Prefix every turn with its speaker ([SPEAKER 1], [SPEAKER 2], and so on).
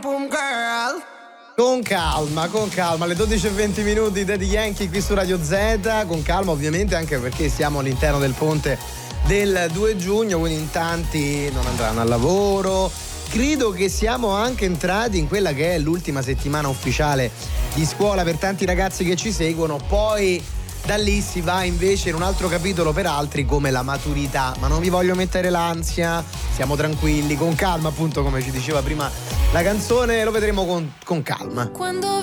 [SPEAKER 1] Con calma, alle 12:20 Daddy Yankee qui su Radio Z, con calma ovviamente anche perché siamo all'interno del ponte del 2 giugno, quindi in tanti non andranno al lavoro. Credo che siamo anche entrati in quella che è l'ultima settimana ufficiale di scuola per tanti ragazzi che ci seguono, poi da lì si va invece in un altro capitolo per altri come la maturità, ma non vi voglio mettere l'ansia, siamo tranquilli, con calma appunto come ci diceva prima la canzone, lo vedremo con calma.
[SPEAKER 2] Quando